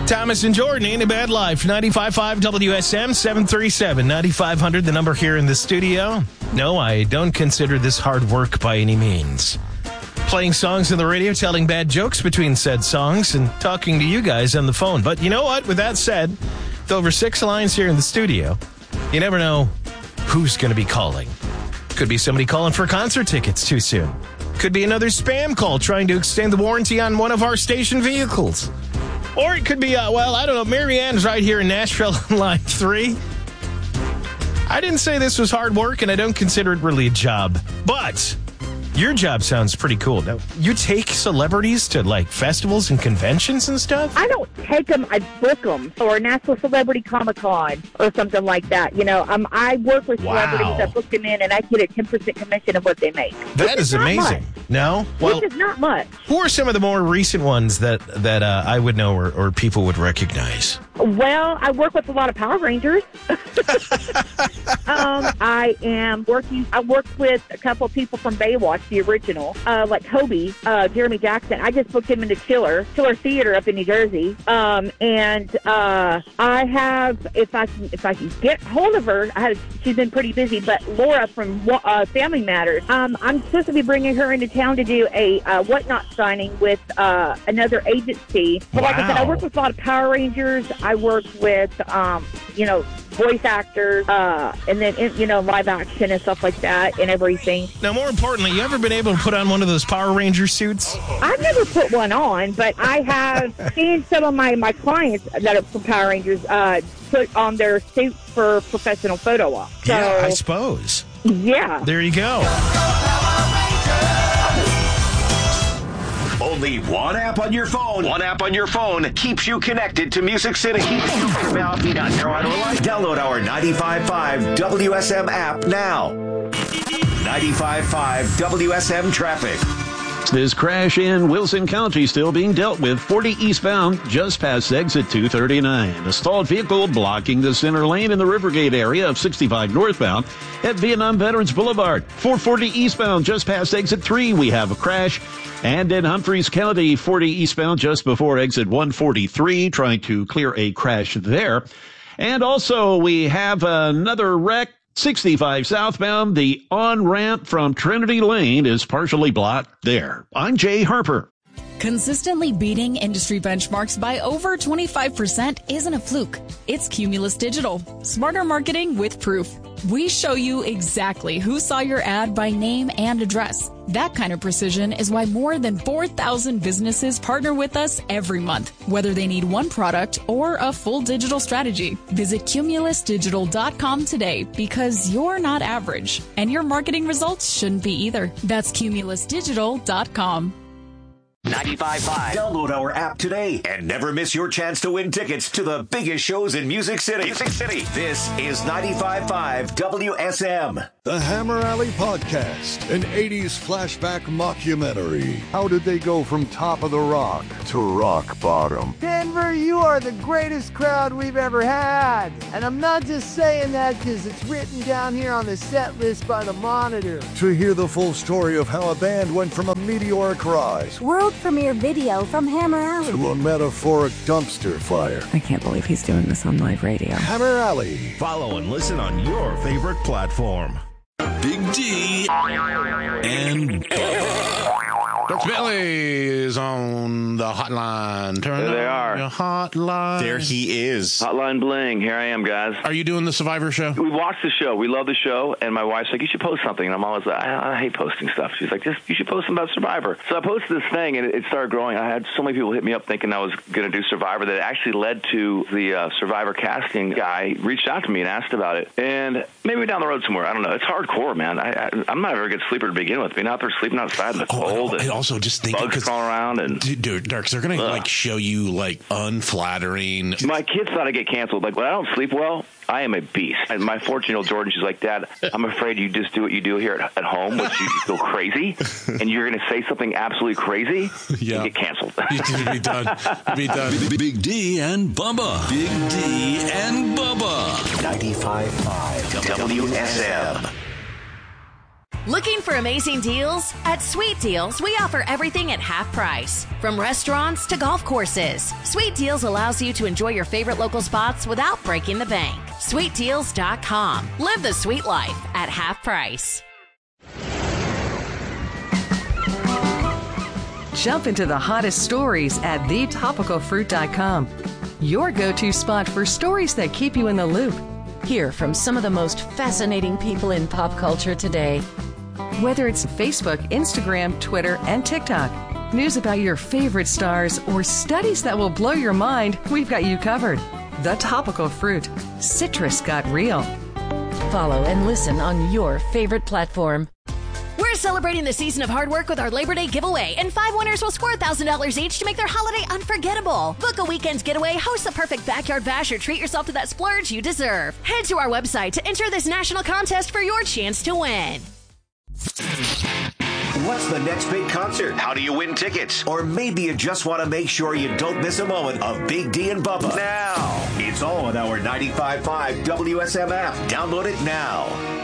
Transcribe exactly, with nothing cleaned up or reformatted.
Thomas and Jordan, Ain't a Bad Life, ninety-five point five W S M, seven three seven, nine five hundred, the number here in the studio. No, I don't consider this hard work by any means. Playing songs on the radio, telling bad jokes between said songs, and talking to you guys on the phone. But you know what? With that said, with over six lines here in the studio, you never know who's going to be calling. Could be somebody calling for concert tickets too soon. Could be another spam call trying to extend the warranty on one of our station vehicles. Or it could be, uh, well, I don't know, Mary Ann's right here in Nashville on line three. I didn't say this was hard work, and I don't consider it really a job. But your job sounds pretty cool. Now, you take celebrities to, like, festivals and conventions and stuff? I don't take them, I book them. Or Nashville Celebrity Comic-Con or something like that. You know, um, I work with celebrities, Wow. I book them in, and I get a ten percent commission of what they make. That is not amazing. much. No? Well, Which is not much. who are some of the more recent ones that, that uh, I would know or, or people would recognize? Well, I work with a lot of Power Rangers. um, I am working, I work with a couple of people from Baywatch, the original, uh, like Hobie, uh, Jeremy Jackson. I just booked him into Chiller, Chiller Theater up in New Jersey. Um, and uh, I have, if I can, if I can get hold of her, I have, she's been pretty busy, but Laura from uh, Family Matters, um, I'm supposed to be bringing her into town to do a uh, Whatnot signing with uh, another agency. But like I said, I work with a lot of Power Rangers. I work with, um, you know, voice actors, uh, and then, you know, live action and stuff like that and everything. Now, more importantly, you ever been able to put on one of those Power Ranger suits? I've never put one on, but I have seen some of my, my clients that are from Power Rangers uh, put on their suits for professional photo ops. So, Yeah, I suppose. yeah. There you go. Only one app on your phone. One app on your phone keeps you connected to Music City. Download our ninety-five point five W S M app now. ninety-five point five W S M traffic. This crash in Wilson County still being dealt with. forty eastbound, just past exit two thirty-nine. A stalled vehicle blocking the center lane in the Rivergate area of sixty-five northbound at Vietnam Veterans Boulevard. four forty eastbound, just past exit three, we have a crash. And in Humphreys County, forty eastbound, just before exit one forty-three, trying to clear a crash there. And also, we have another wreck. sixty-five southbound, the on-ramp from Trinity Lane is partially blocked there. I'm Jay Harper. Consistently beating industry benchmarks by over twenty-five percent isn't a fluke. It's Cumulus Digital. Smarter marketing with proof. We show you exactly who saw your ad by name and address. That kind of precision is why more than four thousand businesses partner with us every month, whether they need one product or a full digital strategy. Visit cumulus digital dot com today because you're not average, and your marketing results shouldn't be either. That's cumulus digital dot com. ninety-five point five. Download our app today and never miss your chance to win tickets to the biggest shows in Music City. Music City. This is ninety-five point five W S M. The Hammer Alley Podcast, an eighties flashback mockumentary. How did they go from top of the rock to rock bottom? Denver, you are the greatest crowd we've ever had. And I'm not just saying that because it's written down here on the set list by the Monitor. To hear the full story of how a band went from a meteoric rise World premiere video from Hammer Alley to a metaphoric dumpster fire. I can't believe he's doing this on live radio. Hammer Alley. Follow and listen on your favorite platform. Big D and Dutch Billy is on the hotline. Turn there they are. Your hotline. There he is. Hotline bling. Here I am, guys. Are you doing the Survivor show? We watched the show. We love the show. And my wife's like, you should post something. And I'm always like, I, I hate posting stuff. She's like, just you should post something about Survivor. So I posted this thing, and it, it started growing. I had so many people hit me up thinking I was going to do Survivor that it actually led to the uh, Survivor casting guy reached out to me and asked about it. And maybe down the road somewhere. I don't know. It's hardcore, man. I, I, I'm not a very good sleeper to begin with. Being out there sleeping outside in the cold. Oh, and and also just think bugs crawling around. And dude, Darks, they're going to like show you like unflattering. My kids thought I'd get canceled. Like, when I don't sleep well, I am a beast. And my fourteen-year-old Jordan, she's like, Dad, I'm afraid you just do what you do here at, at home, which you go crazy, and you're going to say something absolutely crazy yeah. and get canceled. You'd be done. You'd be done. Big, Big D and Bubba. Big D and Bubba. ninety-five point five W S M. Looking for amazing deals? At Sweet Deals, we offer everything at half price. From restaurants to golf courses, Sweet Deals allows you to enjoy your favorite local spots without breaking the bank. sweet deals dot com. Live the sweet life at half price. Jump into the hottest stories at the topical fruit dot com. Your go-to spot for stories that keep you in the loop. Hear from some of the most fascinating people in pop culture today. Whether it's Facebook, Instagram, Twitter, and TikTok, news about your favorite stars, or studies that will blow your mind, we've got you covered. The Topical Fruit. Citrus got real. Follow and listen on your favorite platform. We're celebrating the season of hard work with our Labor Day giveaway, and five winners will score one thousand dollars each to make their holiday unforgettable. Book a weekend's getaway, host the perfect backyard bash, or treat yourself to that splurge you deserve. Head to our website to enter this national contest for your chance to win. What's the next big concert? How do you win tickets? Or maybe you just want to make sure you don't miss a moment of Big D and Bubba. Now, it's all on our ninety-five point five W S M app. Download it now.